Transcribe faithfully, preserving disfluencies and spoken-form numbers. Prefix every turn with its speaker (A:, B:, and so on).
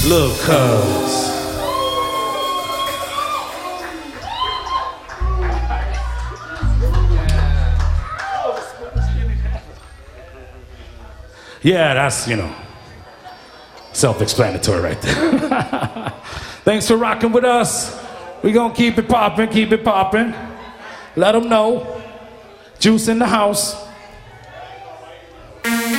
A: Lil' Cuz. Yeah, that's, you know, self-explanatory right there. Thanks for rocking with us. We gonna keep it poppin', keep it poppin'. Let them know. Juice in the house.